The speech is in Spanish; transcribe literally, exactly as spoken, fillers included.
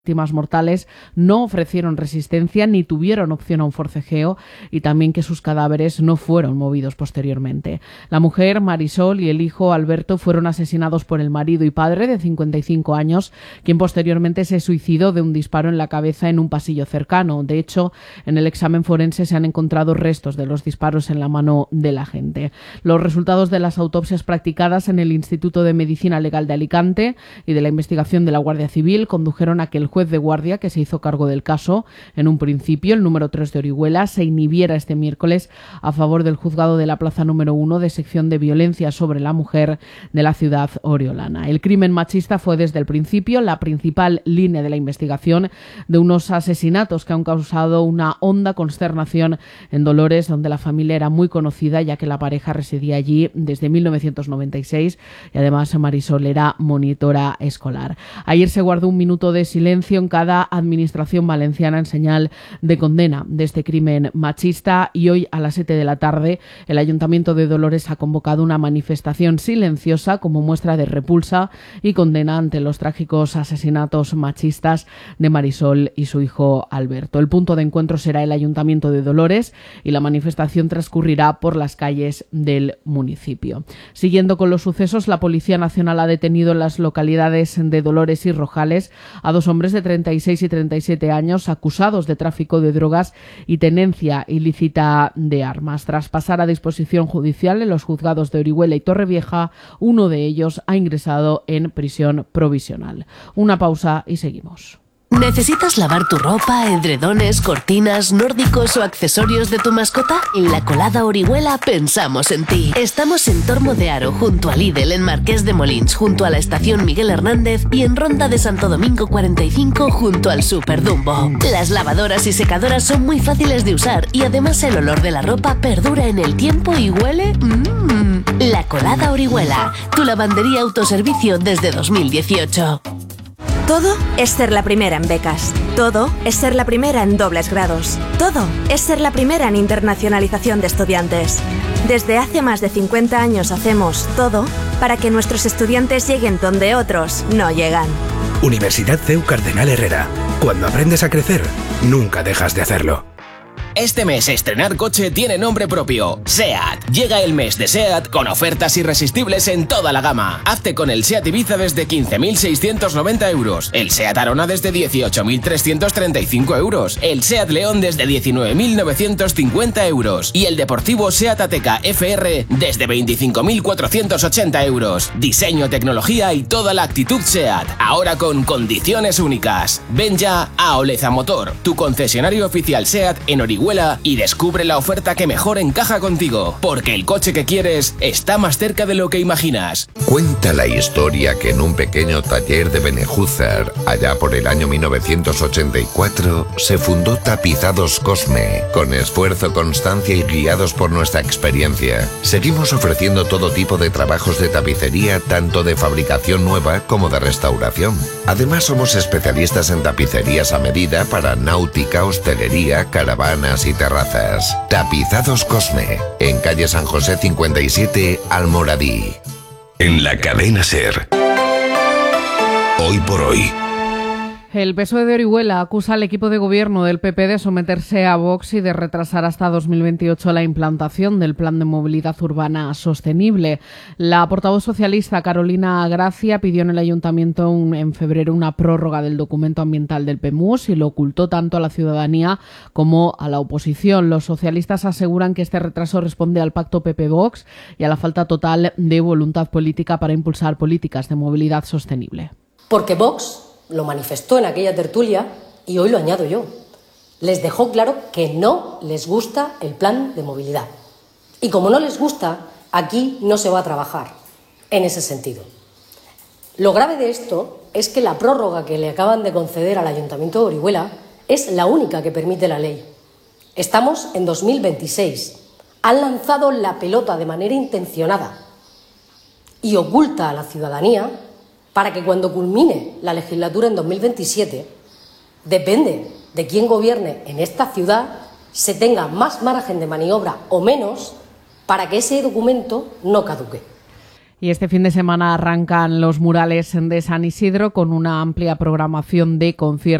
víctimas mortales no ofrecieron resistencia ni tuvieron opción a un forcejeo y también que sus cadáveres no fueron movidos posteriormente. La mujer, Marisol, y el hijo, Alberto, fueron asesinados por el marido y padre de cincuenta y cinco años, quien posteriormente se suicidó de un disparo en la cabeza en un pasillo cercano. De hecho, en el examen forense se han encontrado restos de los disparos en la mano del agente. Los resultados de las autopsias practicadas en el Instituto de Medicina Legal de Alicante y de la investigación de la Guardia Civil condujeron a que el juez de guardia que se hizo cargo del caso, en un principio el número tres de Orihuela, se inhibiera este miércoles a favor del juzgado de la plaza número uno de sección de violencia sobre la mujer de la ciudad oriolana. El crimen machista fue desde el principio la principal línea de la investigación de unos asesinatos que han causado una honda consternación en Dolores, donde la familia era muy conocida ya que la pareja residía allí desde mil novecientos noventa y seis y además Marisol era monitora escolar. Ayer se guardó un minuto de silencio en cada administración valenciana en señal de condena de este crimen machista y hoy a las siete de la tarde el Ayuntamiento de Dolores ha convocado una manifestación silenciosa como muestra de repulsa y condena ante los trágicos asesinatos machistas de Marisol y su hijo Alberto. El punto de encuentro será el Ayuntamiento de Dolores y la manifestación transcurrirá por las calles del municipio. Siguiendo con los sucesos, la Policía Nacional ha detenido en las localidades de Dolores y Rojales a dos hombres de treinta y seis y treinta y siete años acusados de tráfico de drogas y tenencia ilícita de armas. Tras pasar a disposición judicial en los juzgados de Orihuela y Torrevieja, uno de ellos ha ingresado en prisión provisional. Una pausa y seguimos. ¿Necesitas lavar tu ropa, edredones, cortinas, nórdicos o accesorios de tu mascota? En La Colada Orihuela pensamos en ti. Estamos en Tormo de Aro, junto a Lidl, en Marqués de Molins, junto a la estación Miguel Hernández y en Ronda de Santo Domingo cuarenta y cinco, junto al Super Dumbo. Las lavadoras y secadoras son muy fáciles de usar y además el olor de la ropa perdura en el tiempo y huele... Mmm. La Colada Orihuela, tu lavandería autoservicio desde dos mil dieciocho. Todo es ser la primera en becas. Todo es ser la primera en dobles grados. Todo es ser la primera en internacionalización de estudiantes. Desde hace más de cincuenta años hacemos todo para que nuestros estudiantes lleguen donde otros no llegan. Universidad C E U Cardenal Herrera. Cuando aprendes a crecer, nunca dejas de hacerlo. Este mes estrenar coche tiene nombre propio, SEAT. Llega el mes de SEAT con ofertas irresistibles en toda la gama. Hazte con el SEAT Ibiza desde quince mil seiscientos noventa euros, el SEAT Arona desde dieciocho mil trescientos treinta y cinco euros, el SEAT León desde diecinueve mil novecientos cincuenta euros y el deportivo SEAT Ateca F R desde veinticinco mil cuatrocientos ochenta euros. Diseño, tecnología y toda la actitud SEAT, ahora con condiciones únicas. Ven ya a Oleza Motor, tu concesionario oficial SEAT en Orihuela, y descubre la oferta que mejor encaja contigo, porque el coche que quieres está más cerca de lo que imaginas. Cuenta la historia que en un pequeño taller de Benejúzar, allá por el año mil novecientos ochenta y cuatro, se fundó Tapizados Cosme. Con esfuerzo, constancia y guiados por nuestra experiencia, seguimos ofreciendo todo tipo de trabajos de tapicería, tanto de fabricación nueva como de restauración. Además, somos especialistas en tapicerías a medida para náutica, hostelería, caravanas y terrazas. Tapizados Cosme, en calle San José cincuenta y siete, Almoradí. En la cadena SER. Hoy por hoy. El P S O E de Orihuela acusa al equipo de gobierno del P P de someterse a Vox y de retrasar hasta dos mil veintiocho la implantación del Plan de Movilidad Urbana Sostenible. La portavoz socialista Carolina Gracia pidió en el Ayuntamiento un, en febrero una prórroga del documento ambiental del P M U S y lo ocultó tanto a la ciudadanía como a la oposición. Los socialistas aseguran que este retraso responde al pacto P P-Vox y a la falta total de voluntad política para impulsar políticas de movilidad sostenible. Porque Vox lo manifestó en aquella tertulia y hoy lo añado yo. Les dejó claro que no les gusta el plan de movilidad. Y como no les gusta, aquí no se va a trabajar en ese sentido. Lo grave de esto es que la prórroga que le acaban de conceder al Ayuntamiento de Orihuela es la única que permite la ley. Estamos en dos mil veintiséis. Han lanzado la pelota de manera intencionada y oculta a la ciudadanía para que cuando culmine la legislatura en dos mil veintisiete, depende de quién gobierne en esta ciudad, se tenga más margen de maniobra o menos para que ese documento no caduque. Y este fin de semana arrancan los murales de San Isidro con una amplia programación de conciertos